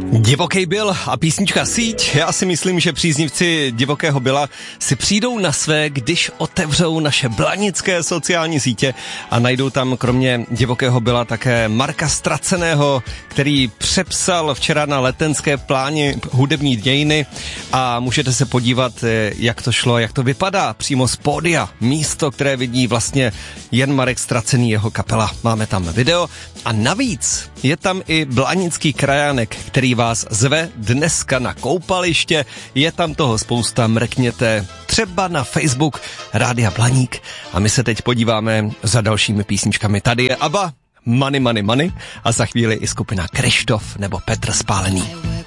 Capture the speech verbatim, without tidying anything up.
Divoký Bill a písnička Síť. Já si myslím, že příznivci Divokého Billa si přijdou na své, když otevřou naše blanické sociální sítě a najdou tam kromě Divokého Billa také Marka Ztraceného, který přepsal včera na Letenské pláni hudební dějiny a můžete se podívat, jak to šlo, jak to vypadá přímo z pódia. Místo, které vidí vlastně jen Marek Ztracený, jeho kapela. Máme tam video a navíc je tam i blanický krajánek, který vás zve dneska na koupaliště. Je tam toho spousta, mrkněte třeba na Facebook Rádia Blaník a my se teď podíváme za dalšími písničkami. Tady je ABBA, Money, Money, Money a za chvíli i skupina Krištof nebo Petr Spálený.